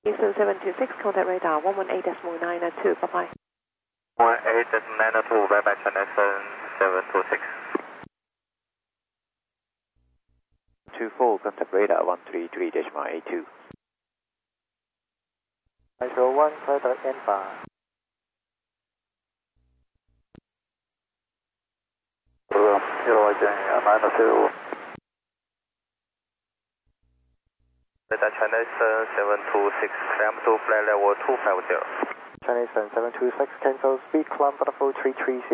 Eastern 726, contact radar 118.902, bye-bye. 18.902, bye-bye, China Eastern 726. 24, contact radar 133.82. 901, clear direct N5. Zero, 902. Radar China Eastern 726, climb to flight level 250. China Eastern 726, cancel speed, climb Bravo 330.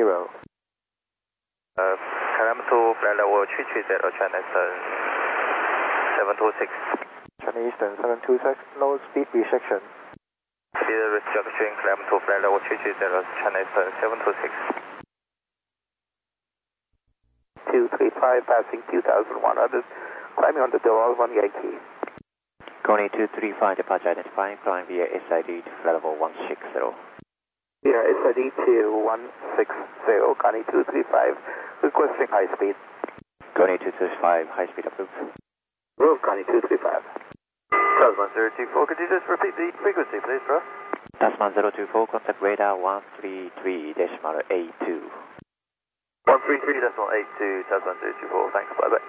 Climb to flight level 330, China Eastern 726. China Eastern 726, no speed restriction. Speed restriction, climb to flight level 330, China Eastern 726. 235, passing 2,100, climbing on the door 1 Yankee. Coney 235, departure identifying, flying via SID to flight level 160. Via SID to 160, Coney 235, requesting high speed. Coney 235, high speed approved. Approved, Coney 235. Tasman 024, could you just repeat the frequency please, bro? Tasman 024, contact radar 133.82. 133.82, Tasman 024, thanks, bye-bye.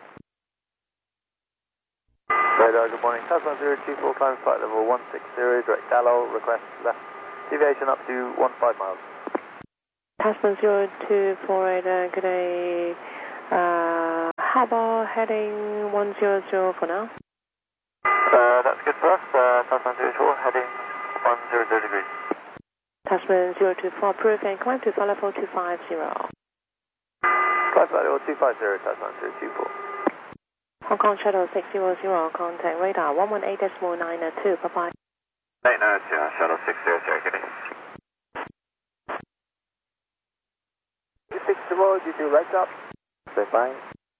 Radar, good morning, Tasman 024, climb flight level 160, direct Dallo, request left deviation up to 15 miles. Tasman 024 radar, good day. How about heading 100 for now? That's good for us, Tasman 024, heading 100 degrees. Tasman 024, approved and climb to flight level 250. Climb flight level 250, Tasman 024. Hong Kong Shuttle 600, contact radar 118.902, bye-bye. 892, Shuttle 600, good day. 60, GT right up. Stay fine.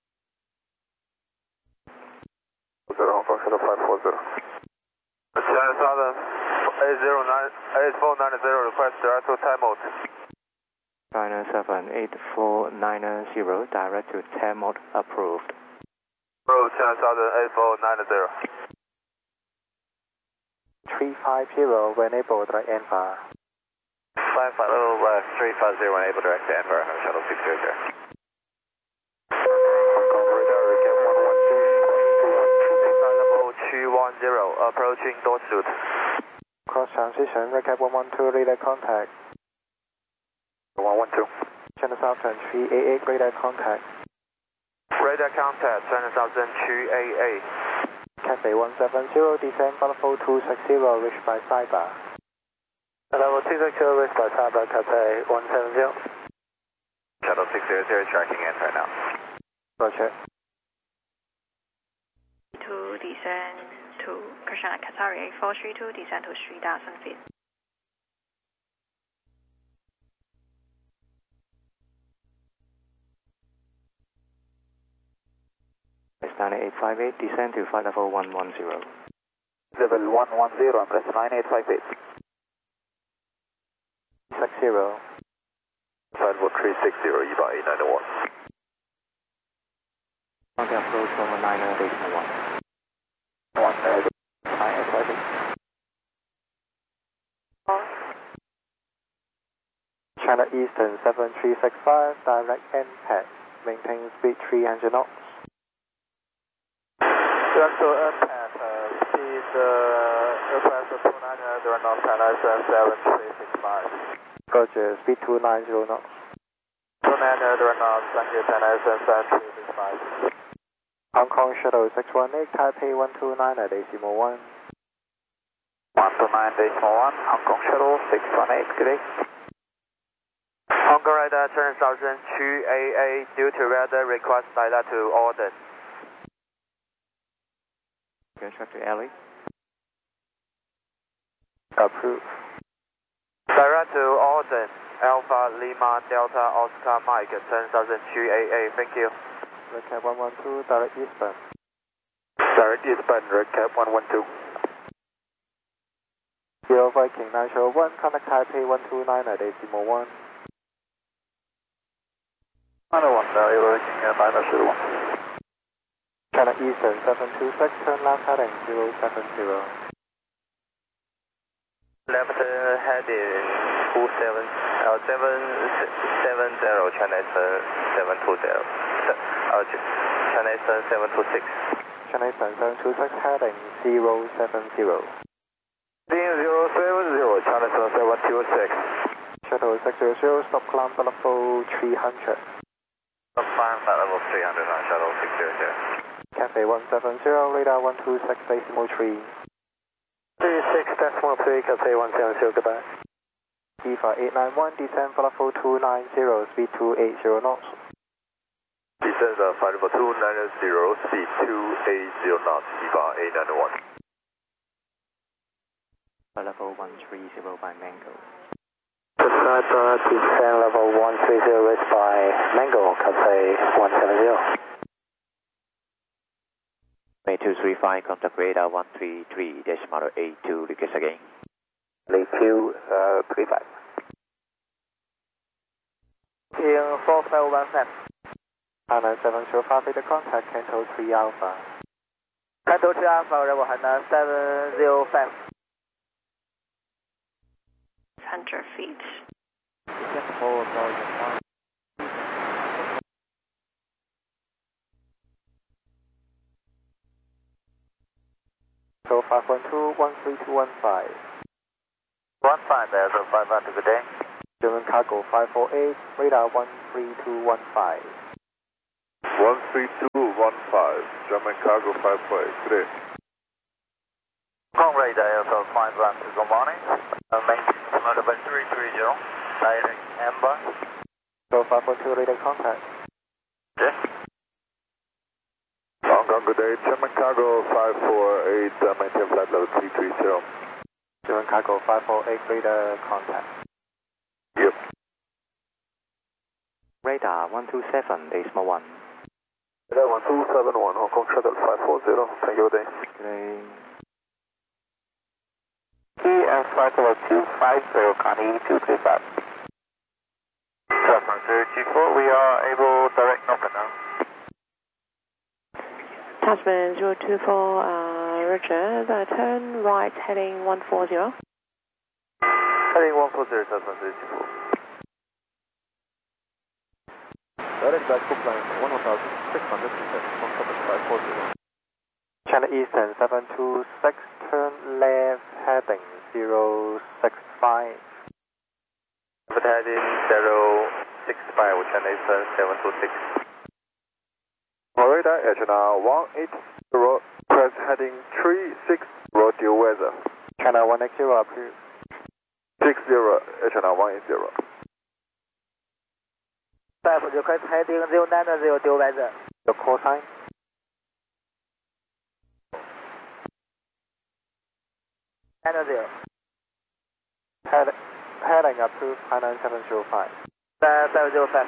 Hong Kong Shuttle 540. China Southern 8490, request direct to time mode. China 78490, direct to time mode approved. Road China Southern 8490. 350, when able, direct N5. 550 left, 350, when able, direct to Enver, Shuttle 600. Hong Kong radar, recap 112, 210, approaching Dorchwood. Cross transition, recap 112, radar contact. 112. China Southern 388, radar contact. Radar contact, China Southern 288. Cathay 170, descend Bravo 260, reached by sidebar. Level 260, reached by sidebar, Cathay 170. Shuttle 600, tracking in right now. Roger. To descend to Krishna Qatari 432, descend to 3,000 feet. Press 9858, descend to flight level 110. Level 110, press 9858. 60. Flight level 360, EVA 891. Contact approach over 901. 9858. China Eastern 7365, direct NPAD, maintain speed 300 knots. Direct to NPAD, speed request 290, direct North China Eastern 7365. Roger, speed 290 knots. 290, direct North, thank you, China Eastern 7365. Hong Kong Shuttle 618, Taipei 129 decimal 1. 129 decimal 1, Hong Kong Shuttle 618, good day. Hong Kong radar, China Southern 288, due to weather, request direct to Alden. Construct to alley. Approved. Direct to Alden, Alpha Lima Delta Oscar Mike, China Southern 288, thank you. Recap 112, direct eastbound. Direct eastbound, recap 112. Zero Viking 901, contact Taipei 129 decimal 1. 901, Zero Viking 901. China Eastern 726, turn left heading 070. Left heading 770, China Eastern 720, China Eastern 726. China Eastern 726 heading 070. Being 070, China Eastern 726. Shuttle 600, stop climb level 300. Stop climb level 300 on Shuttle 600. Cafe 170, radar 126.3. 36.3, Cafe 170, goodbye. EVA 891, descend for level 290, speed 280 knots. Descend for level 290, speed 280 knots, EVA 891. Level 130 by Mango. Sniper descend level 130 reached by Mango, Cafe 170. 235, contact radar 133.82, request again. Lead 235. In 4515. Hainan 705, radar contact, Canto 3 Alpha. Canto 3 Alpha, level Hainan 705. 100 feet. Descend forward, Belgium 1. So 512, 13215. 15, there's a 5 good day. German cargo 548, radar 13215. 13215, German cargo 548, good day. Hong radar also 5 good morning. Maintain level 330, direct Amber. So 512, radar contact. Yes. Hong Kong, good day. German cargo 548, maintain flight level 330. German cargo 548, radar contact. Yep. Radar 127.1. Radar 1271, Hong Kong shuttle 540, thank you, good day. Good day. TF flight level 250, Connie 235. Traffic 024, we are able direct Norfolk now. Tasman 024, Roger, turn right heading 140. Heading 140, Tasman 024. Direct back to plan 1,600 meters from Traffic 540. China Eastern 726, turn left heading 065. Heading 065, China Eastern 726. Florida, China 180, press heading 36, due weather. China 180, approved. 60, China 180. 5 request heading 090, due weather. Your call sign? Heading approved, Hainan 705. 705.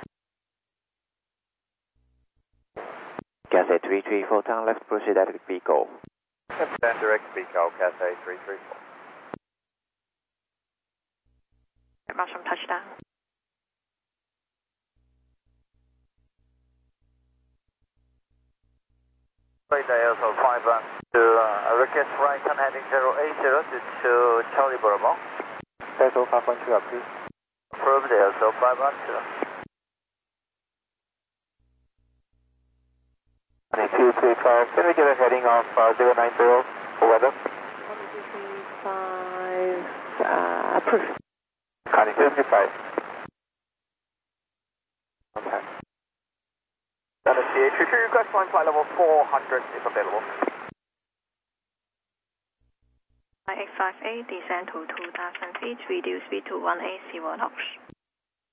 Cathay 334, turn left, proceed direct Pico. Stand direct Pico, Cathay 334. Russian touchdown. Radar also 5 to request right turn heading 080 to Charlie Bravo. Special 512 approved. Approved also 512. 235, can we get a heading of 090 for weather? 1235, approved. Connie 235. Okay. That is the CH request line flight level 400 if available. 5858, descend to 2000 feet, reduce speed to 180 knots.